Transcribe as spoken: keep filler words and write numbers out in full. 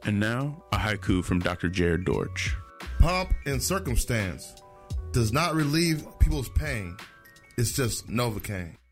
And now, a haiku from Doctor Jared Dortch. Pomp and circumstance does not relieve people's pain. It's just Novocaine.